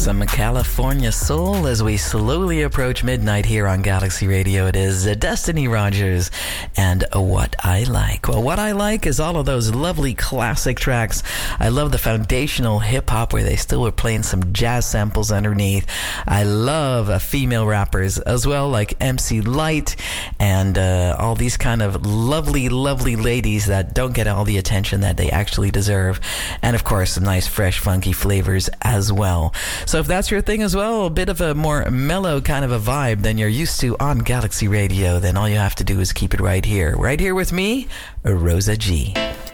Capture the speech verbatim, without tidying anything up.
Some California soul as we slowly approach midnight here on Galaxy Radio. It is uh, Destiny Rogers and uh, What I Like. Well, what I like is all of those lovely classic tracks. I love the foundational hip-hop where they still were playing some jazz samples underneath. I love uh, female rappers as well, like M C Lyte and uh, all these kind of lovely, lovely ladies that don't get all the attention that they actually deserve. And, of course, some nice, fresh, funky flavors as well. So if that's your thing as well, a bit of a more mellow kind of a vibe than you're used to on Galaxy Radio, then all you have to do is keep it right here. Right here with me, Rosa G.